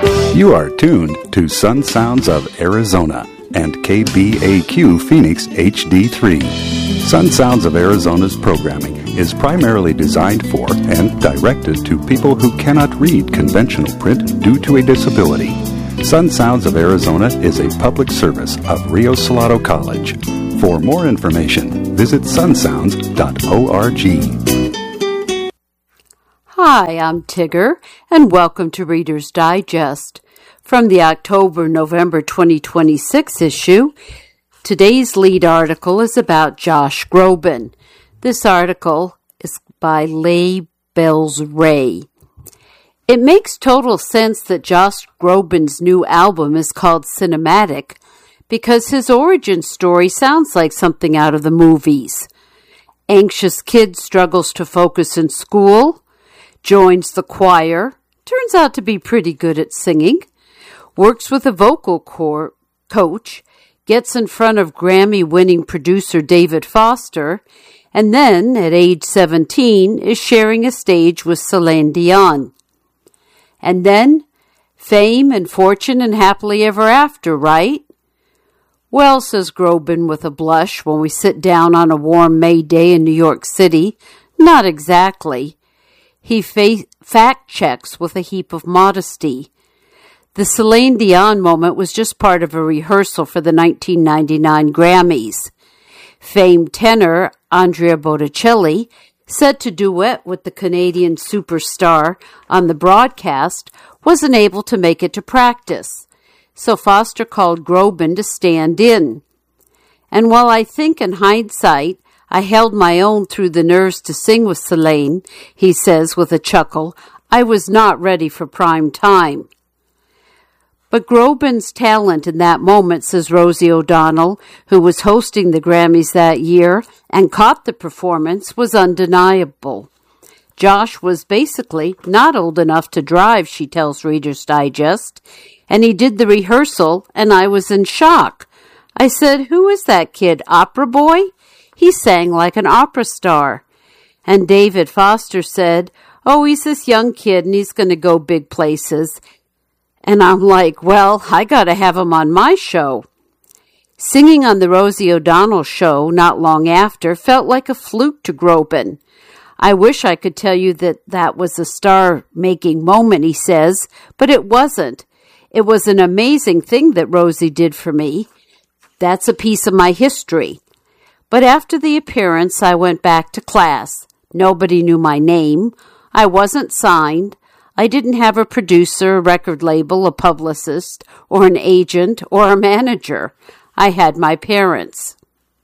You are tuned to Sun Sounds of Arizona and KBAQ Phoenix HD3. Sun Sounds of Arizona's programming is primarily designed for and directed to people who cannot read conventional print due to a disability. Sun Sounds of Arizona is a public service of Rio Salado College. For more information, visit sunsounds.org. Hi, I'm Tigger, and welcome to Reader's Digest. From the October-November 2026 issue, today's lead article is about Josh Groban. This article is by Leigh Bells Ray. It makes total sense that Josh Groban's new album is called Cinematic because his origin story sounds like something out of the movies. Anxious kid struggles to focus in school, joins the choir, turns out to be pretty good at singing, works with a vocal coach, gets in front of Grammy-winning producer David Foster, and then, at age 17, is sharing a stage with Celine Dion. And then, fame and fortune and happily ever after, right? Well, says Groban with a blush when we sit down on a warm May day in New York City, not exactly. He fact-checks with a heap of modesty. The Celine Dion moment was just part of a rehearsal for the 1999 Grammys. Famed tenor Andrea Bocelli, set to duet with the Canadian superstar on the broadcast, wasn't able to make it to practice. So Foster called Groban to stand in. And while I think in hindsight I held my own through the nerves to sing with Celine, he says with a chuckle, I was not ready for prime time. But Groban's talent in that moment, says Rosie O'Donnell, who was hosting the Grammys that year and caught the performance, was undeniable. Josh was basically not old enough to drive, she tells Reader's Digest, and he did the rehearsal, and I was in shock. I said, who is that kid, opera boy? He sang like an opera star. And David Foster said, oh, he's this young kid, and he's going to go big places. And I'm like, well, I got to have him on my show. Singing on the Rosie O'Donnell show not long after felt like a fluke to Groban. I wish I could tell you that was a star-making moment, he says, but it wasn't. It was an amazing thing that Rosie did for me. That's a piece of my history. But after the appearance, I went back to class. Nobody knew my name. I wasn't signed. I didn't have a producer, a record label, a publicist, or an agent, or a manager. I had my parents.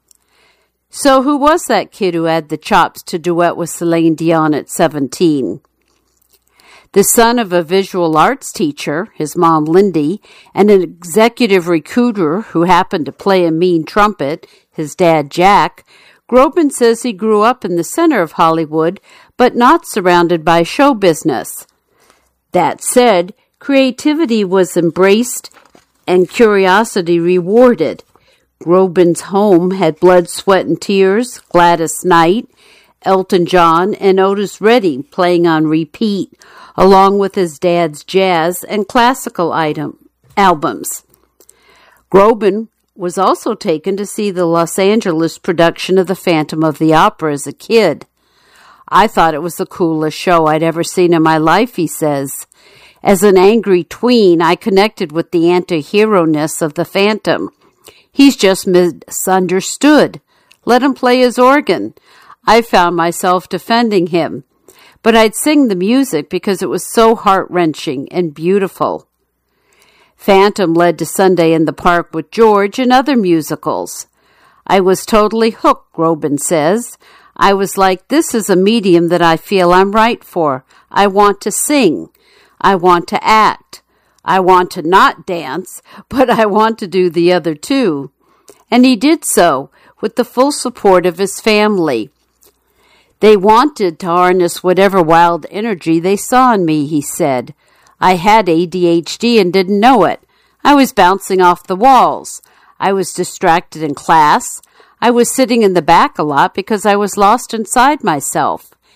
So who was that kid who had the chops to duet with Celine Dion at 17? The son of a visual arts teacher, his mom Lindy, and an executive recruiter who happened to play a mean trumpet, his dad Jack, Groban says he grew up in the center of Hollywood, but not surrounded by show business. That said, creativity was embraced and curiosity rewarded. Groban's home had Blood, Sweat, and Tears, Gladys Knight, Elton John, and Otis Redding playing on repeat, along with his dad's jazz and classical albums. Groban was also taken to see the Los Angeles production of The Phantom of the Opera as a kid. I thought it was the coolest show I'd ever seen in my life, he says. As an angry tween, I connected with the anti-hero-ness of the Phantom. He's just misunderstood. Let him play his organ. I found myself defending him. But I'd sing the music because it was so heart-wrenching and beautiful. Phantom led to Sunday in the Park with George and other musicals. I was totally hooked, Groban says. I was like, this is a medium that I feel I'm right for. I want to sing. I want to act. I want to not dance, but I want to do the other two. And he did so, with the full support of his family. They wanted to harness whatever wild energy they saw in me, he said. I had ADHD and didn't know it. I was bouncing off the walls. I was distracted in class. I was sitting in the back a lot because I was lost inside myself.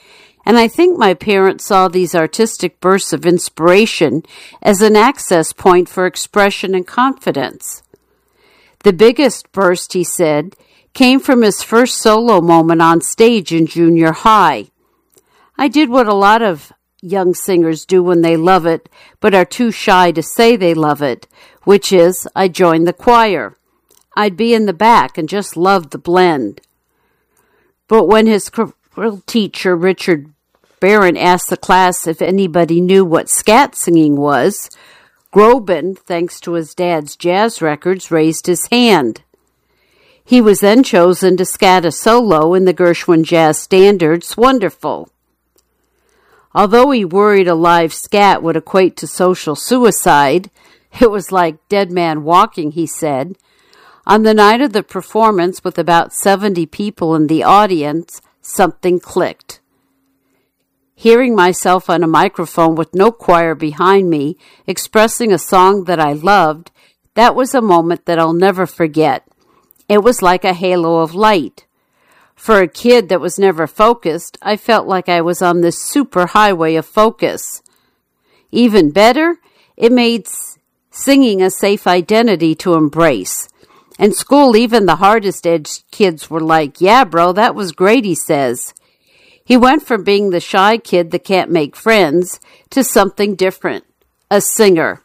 And I think my parents saw these artistic bursts of inspiration as an access point for expression and confidence. The biggest burst, he said, came from his first solo moment on stage in junior high. I did what a lot of young singers do when they love it, but are too shy to say they love it, which is, I joined the choir. I'd be in the back and just loved the blend. But when his choral teacher, Richard Barron, asked the class if anybody knew what scat singing was, Groban, thanks to his dad's jazz records, raised his hand. He was then chosen to scat a solo in the Gershwin Jazz Standards, Wonderful. Although he worried a live scat would equate to social suicide, it was like dead man walking, he said. On the night of the performance, with about 70 people in the audience, something clicked. Hearing myself on a microphone with no choir behind me, expressing a song that I loved, that was a moment that I'll never forget. It was like a halo of light. For a kid that was never focused, I felt like I was on this super highway of focus. Even better, it made singing a safe identity to embrace. In school, even the hardest-edged kids were like, "Yeah, bro, that was great," he says. He went from being the shy kid that can't make friends to something different, a singer.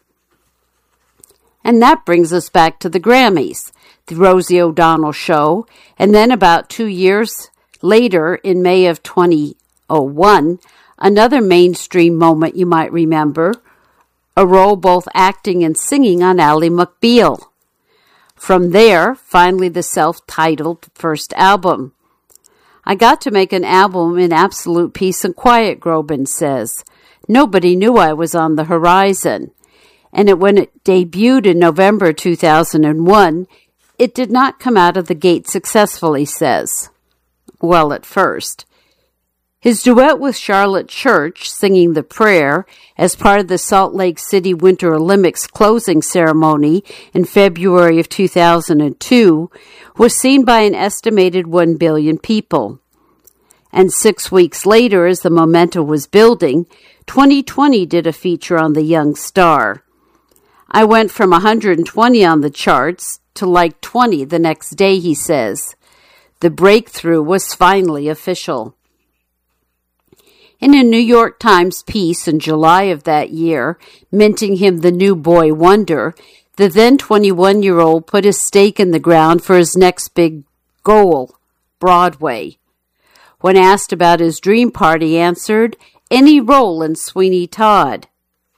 And that brings us back to the Grammys, the Rosie O'Donnell show, and then about 2 years later, in May of 2001, another mainstream moment you might remember, a role both acting and singing on Ally McBeal. From there, finally the self-titled first album. I got to make an album in absolute peace and quiet, Groban says. Nobody knew I was on the horizon. And when it debuted in November 2001, it did not come out of the gate successfully, says. Well, at first. His duet with Charlotte Church, singing The Prayer, as part of the Salt Lake City Winter Olympics closing ceremony in February of 2002, was seen by an estimated 1 billion people. And 6 weeks later, as the momentum was building, 2020 did a feature on the young star. I went from 120 on the charts to like 20 the next day, he says. The breakthrough was finally official. In a New York Times piece in July of that year, minting him the new boy wonder, the then 21-year-old put his stake in the ground for his next big goal, Broadway. When asked about his dream part, he answered, any role in Sweeney Todd.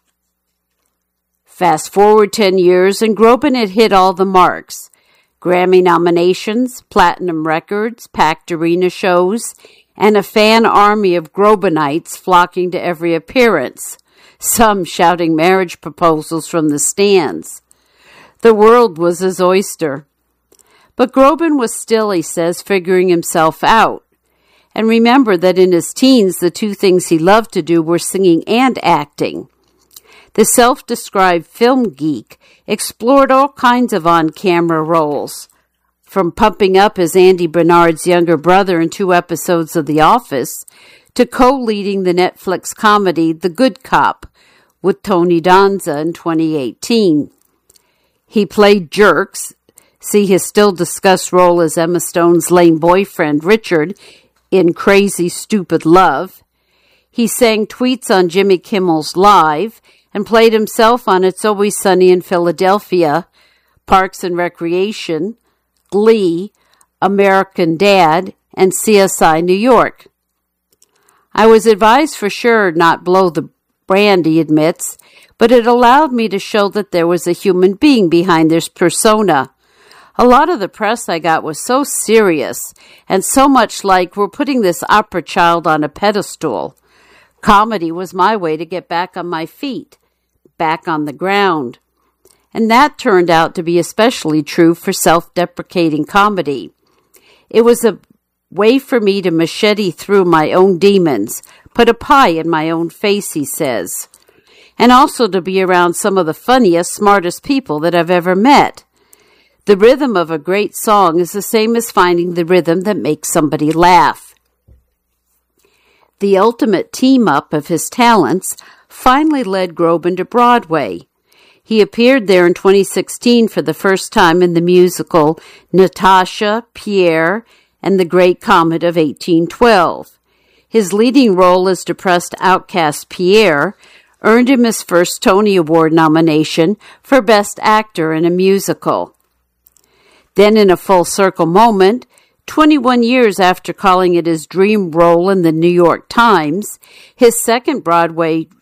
Fast forward 10 years, and Groban had hit all the marks. Grammy nominations, platinum records, packed arena shows, and a fan army of Grobanites flocking to every appearance, some shouting marriage proposals from the stands. The world was his oyster. But Groban was still, he says, figuring himself out. And remember that in his teens, the two things he loved to do were singing and acting. The self-described film geek explored all kinds of on-camera roles, from pumping up as Andy Bernard's younger brother in 2 episodes of The Office, to co-leading the Netflix comedy The Good Cop with Tony Danza in 2018. He played Jerks, see his still-discussed role as Emma Stone's lame boyfriend Richard in Crazy Stupid Love. He sang tweets on Jimmy Kimmel's Live and played himself on It's Always Sunny in Philadelphia, Parks and Recreation, Glee, American Dad, and CSI New York. I was advised for sure not blow the brand, he admits, but it allowed me to show that there was a human being behind this persona. A lot of the press I got was so serious and so much like we're putting this opera child on a pedestal. Comedy was my way to get back on my feet, back on the ground. And that turned out to be especially true for self-deprecating comedy. It was a way for me to machete through my own demons, put a pie in my own face, he says, and also to be around some of the funniest, smartest people that I've ever met. The rhythm of a great song is the same as finding the rhythm that makes somebody laugh. The ultimate team-up of his talents finally led Groban to Broadway. He appeared there in 2016 for the first time in the musical Natasha, Pierre, and the Great Comet of 1812. His leading role as depressed outcast Pierre earned him his first Tony Award nomination for Best Actor in a Musical. Then, in a full-circle moment, 21 years after calling it his dream role in the New York Times, his second Broadway